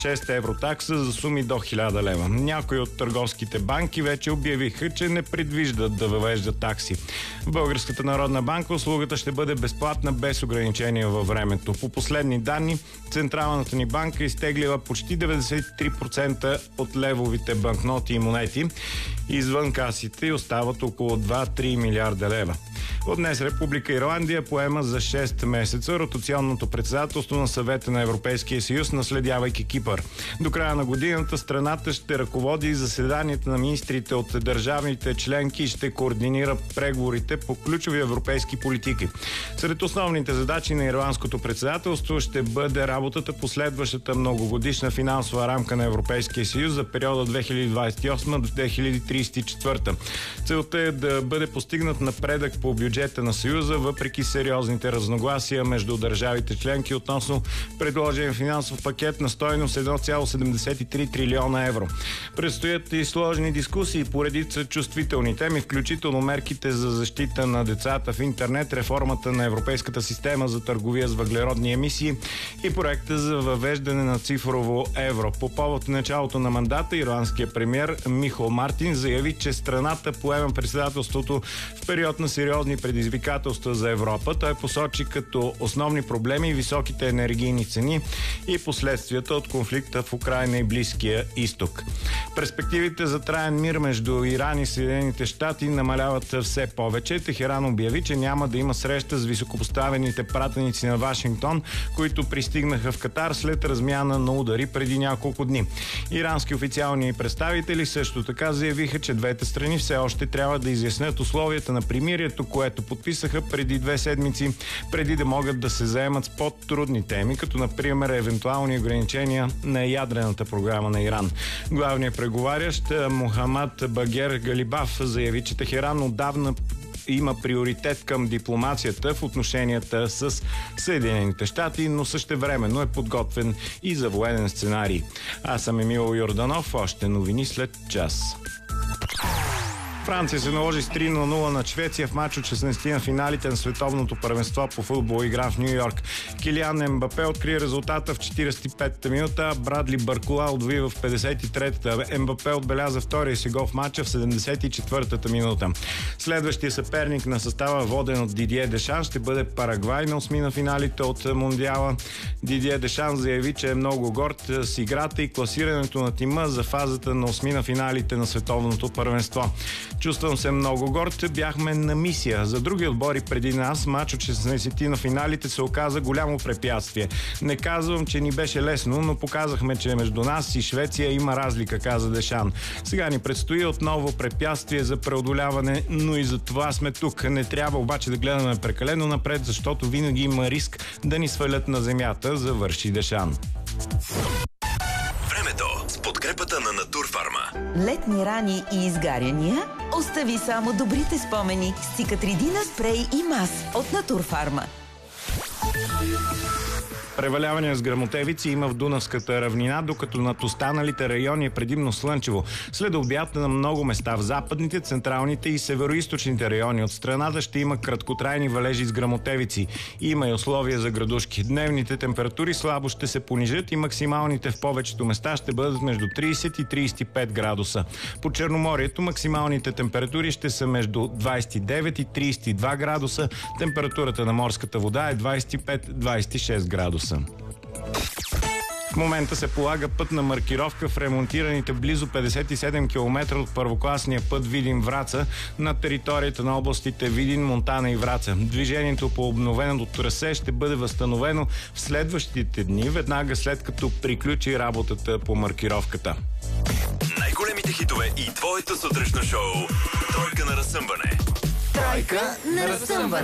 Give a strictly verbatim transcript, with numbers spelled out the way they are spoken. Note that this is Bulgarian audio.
шест евро такса за суми до хиляда лева. Някои от търговските банки вече обявиха, че не предвиждат да въвеждат такси. В Българската народна банка услугата ще бъде безплатна без ограничения във времето. По последни данни, Централната ни банка изтеглила почти деветдесет и три процента от левовите банкноти и монети извън касите и остават около два-три милиарда лева. От днес Република Ирландия поема за шест месеца ротационното председателство на Съвета на Европейския съюз, наследявайки Кипър. До края на годината страната ще ръководи заседанията на министрите от държавните членки и ще координира преговорите по ключови европейски политики. Сред основните задачи на ирландското председателство ще бъде работата по следващата многогодишна финансова рамка на Европейския съюз за периода две хиляди двадесет и осма до две хиляди тридесет и четвърта. Целта е да бъде постигнат напредък по бюджета на Съюза, въпреки сериозните разногласия между държавите членки относно предложен финансов пакет на стойност едно цяло седемдесет и три трилиона евро. Предстоят и сложни дискусии по редица чувствителни теми, включително мерките за защита на децата в интернет, реформата на Европейската система за търговия с въглеродни емисии и проекта за въвеждане на цифрово евро. По повод началото на мандата, ирландският премиер Михал Мартин заяви, че страната поема председателството в период на сериозни предизвикателства за Европа. Той посочи като основни проблеми високите енергийни цени и последствията от конфликта в Украйна и Близкия изток. Перспективите за траен мир между Иран и Съединените щати намаляват все повече. Техеран обяви, че няма да има среща с високопоставените пратеници на Вашингтон, които пристигнаха в Катар след размяна на удари преди няколко дни. Ирански официални представители също така заявиха, че двете страни все още трябва да изяснят условията на примирието, което подписаха преди две седмици, преди да могат да се заемат с по-трудни теми, като например евентуални ограничения на ядрената програма на Иран. Главният преговарящ Мохамад Багер Галибаф заяви, че Техеран отдавна има приоритет към дипломацията в отношенията с Съединените щати, но същевременно е подготвен и за военен сценарий. Аз съм Емил Йорданов, още новини след час. Франция се наложи с три на нула на Швеция в мач от шестнадесети на финалите на световното първенство по футбол, игра в Ню Йорк. Килиан Ембапе откри резултата в четиридесет и петата минута, Брадли Баркола отвои в петдесет и третата. Ембапе отбеляза втория си гол в мача в седемдесет и четвъртата минута. Следващия съперник на състава, воден от Дидие Дешан, ще бъде Парагвай на осми на финалите от Мондиала. Дидие Дешан заяви, че е много горд с играта и класирането на тима за фазата на осми на финалите на световното първенство. Чувствам се много горд. Бяхме на мисия. За други отбори преди нас, мач от шестнадесети на финалите се оказа голямо препятствие. Не казвам, че ни беше лесно, но показахме, че между нас и Швеция има разлика, каза Дешан. Сега ни предстои отново препятствие за преодоляване, но и за това сме тук. Не трябва обаче да гледаме прекалено напред, защото винаги има риск да ни свалят на земята, завърши Дешан. С подкрепата на Натурфарма. Летни рани и изгаряния? Остави само добрите спомени с Цикатридина спрей и мас от Натурфарма. Превалявания с гръмотевици има в Дунавската равнина, докато над останалите райони е предимно слънчево. След обяд на много места в западните, централните и североизточните райони от страната ще има краткотрайни валежи с гръмотевици. Има и условия за градушки. Дневните температури слабо ще се понижат и максималните в повечето места ще бъдат между тридесет и тридесет и пет градуса. По Черноморието максималните температури ще са между двадесет и девет и тридесет и два градуса. Температурата на морската вода е двадесет и пет до двадесет и шест градуса. В момента се полага пътна маркировка в ремонтираните близо петдесет и седем километра от първокласния път Видин-Враца на територията на областите Видин, Монтана и Враца. Движението по обновеното трасе ще бъде възстановено в следващите дни, веднага след като приключи работата по маркировката. Най-големите хитове и твоето сутрешно шоу. Тройка на разсъмване. Тройка на разсъмване.